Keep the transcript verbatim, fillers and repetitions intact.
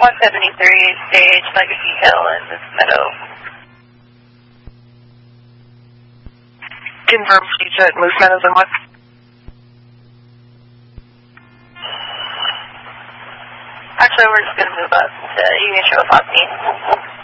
one seventy-three Stage, Legacy Hill in this meadow. Confirm please at Moose Meadows and what? Actually, we're just going to move up to Union Trail fourteen.